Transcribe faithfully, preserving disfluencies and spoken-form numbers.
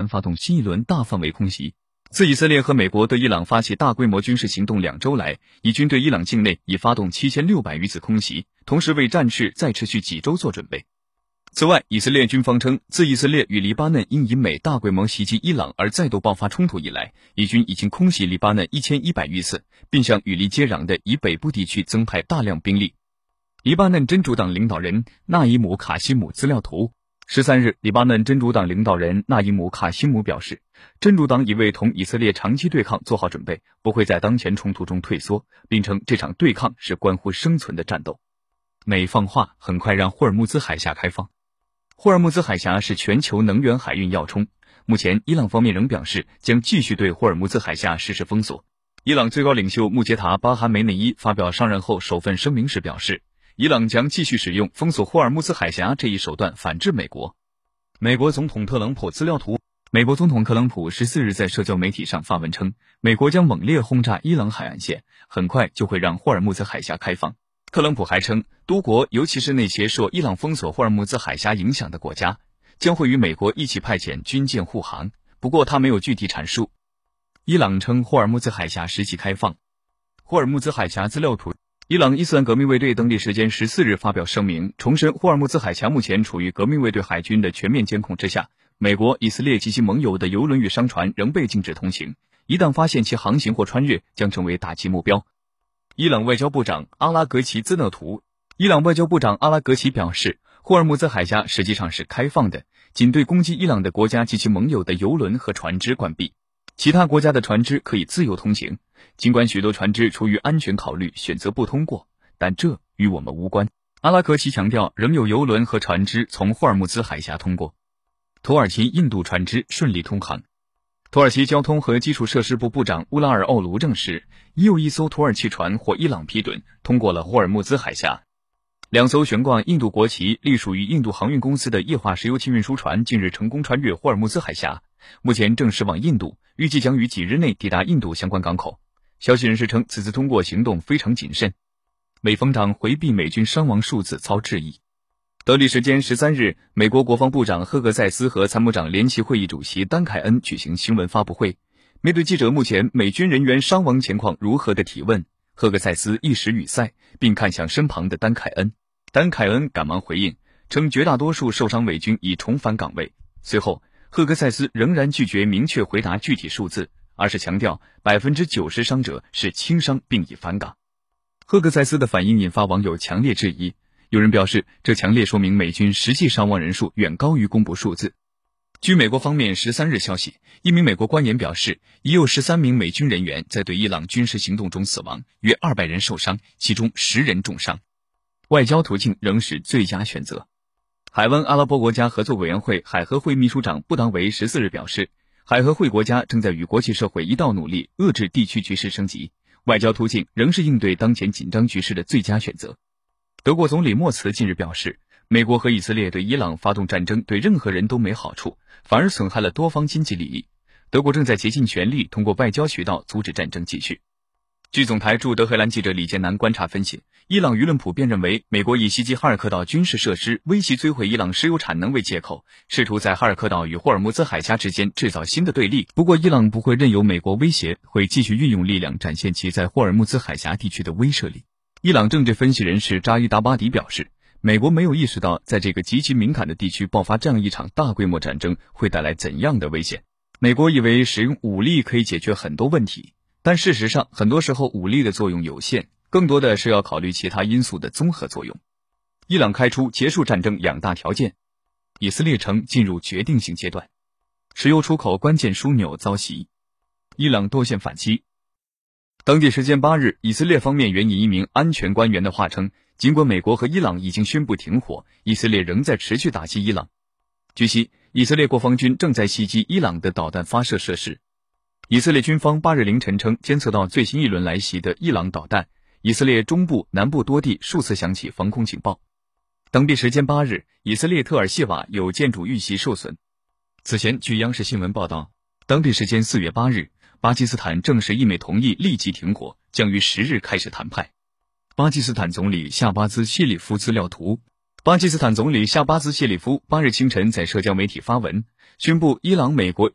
兰发动新一轮大范围空袭。自以色列和美国对伊朗发起大规模军事行动两周来，以军对伊朗境内已发动七千六百余次空袭，同时为战事再持续几周做准备。此外，以色列军方称，自以色列与黎巴嫩因以美大规模袭击伊朗而再度爆发冲突以来，以军已经空袭黎巴嫩一千一百余次，并向与黎接壤的以北部地区增派大量兵力。黎巴嫩真主党领导人纳伊姆·卡西姆资料图十三日，黎巴嫩真主党领导人纳伊姆·卡西姆表示，真主党已为同以色列长期对抗做好准备，不会在当前冲突中退缩，并称这场对抗是关乎生存的战斗。美放话很快让霍尔木兹海峡开放。霍尔木兹海峡是全球能源海运要冲，目前伊朗方面仍表示将继续对霍尔木兹海峡实施封锁。伊朗最高领袖穆杰塔·巴哈梅内伊发表上任后首份声明时表示，伊朗将继续使用封锁霍尔木兹海峡这一手段反制美国。美国总统特朗普资料图美国总统特朗普十四日在社交媒体上发文称，美国将猛烈轰炸伊朗海岸线，很快就会让霍尔木兹海峡开放。特朗普还称，多国尤其是那些受伊朗封锁霍尔木兹海峡影响的国家，将会与美国一起派遣军舰护航，不过他没有具体阐述。伊朗称霍尔木兹海峡实际开放。霍尔木兹海峡资料图伊朗伊斯兰革命卫队当地时间十四日发表声明，重申霍尔木兹海峡目前处于革命卫队海军的全面监控之下，美国、以色列及其盟友的油轮与商船仍被禁止通行，一旦发现其航行或穿越，将成为打击目标。伊朗外交部长阿拉格齐资料图伊朗外交部长阿拉格齐表示，霍尔木兹海峡实际上是开放的，仅对攻击伊朗的国家及其盟友的油轮和船只关闭，其他国家的船只可以自由通行。尽管许多船只出于安全考虑选择不通过，但这与我们无关。阿拉格齐强调，仍有油轮和船只从霍尔木兹海峡通过。土耳其印度船只顺利通航。土耳其交通和基础设施部部长乌拉尔奥卢证实，已有一艘土耳其船获伊朗批准通过了霍尔木兹海峡。两艘悬挂印度国旗、隶属于印度航运公司的液化石油气运输船近日成功穿越霍尔木兹海峡，目前正驶往印度，预计将于几日内抵达印度相关港口。消息人士称，此次通过行动非常谨慎。美方长回避美军伤亡数字遭质疑。当地时间十三日，美国国防部长赫格塞斯和参谋长联席会议主席丹凯恩举行新闻发布会，面对记者目前美军人员伤亡情况如何的提问，赫格塞斯一时语塞，并看向身旁的丹凯恩。丹凯恩赶忙回应，称绝大多数受伤美军已重返岗位。随后，赫格塞斯仍然拒绝明确回答具体数字，而是强调 百分之九十 伤者是轻伤并已返岗。赫格塞斯的反应引发网友强烈质疑，有人表示，这强烈说明美军实际伤亡人数远高于公布数字。据美国方面十三日消息，一名美国官员表示，已有十三名美军人员在对伊朗军事行动中死亡，约二百人受伤，其中十人重伤。外交途径仍是最佳选择。海湾阿拉伯国家合作委员会海合会秘书长布当维十四日表示，海合会国家正在与国际社会一道努力遏制地区局势升级，外交途径仍是应对当前紧张局势的最佳选择。德国总理默茨近日表示，美国和以色列对伊朗发动战争对任何人都没好处，反而损害了多方经济利益。德国正在竭尽全力通过外交渠道阻止战争继续。据总台驻德黑兰记者李建南观察分析，伊朗舆论普遍认为，美国以袭击哈尔克岛军事设施、威胁摧毁伊朗石油产能为借口，试图在哈尔克岛与霍尔木兹海峡之间制造新的对立。不过，伊朗不会任由美国威胁，会继续运用力量展现其在霍尔木兹海峡地区的威慑力。伊朗政治分析人士扎伊达巴迪表示，美国没有意识到在这个极其敏感的地区爆发这样一场大规模战争会带来怎样的危险。美国以为使用武力可以解决很多问题，但事实上很多时候武力的作用有限，更多的是要考虑其他因素的综合作用。伊朗开出结束战争两大条件，以色列称进入决定性阶段，石油出口关键枢纽遭袭，伊朗多线反击。当地时间八日，以色列方面援引一名安全官员的话称，尽管美国和伊朗已经宣布停火，以色列仍在持续打击伊朗。据悉，以色列国防军正在袭击伊朗的导弹发射设施。以色列军方八日凌晨称，监测到最新一轮来袭的伊朗导弹，以色列中部、南部多地数次响起防空警报。当地时间八日，以色列特尔谢瓦有建筑遇袭受损。此前，据央视新闻报道，当地时间四月八日，巴基斯坦正式意美同意立即停火，将于十日开始谈判。巴基斯坦总理夏巴兹谢里夫资料图巴基斯坦总理夏巴兹谢里夫八日清晨在社交媒体发文，宣布伊朗、美国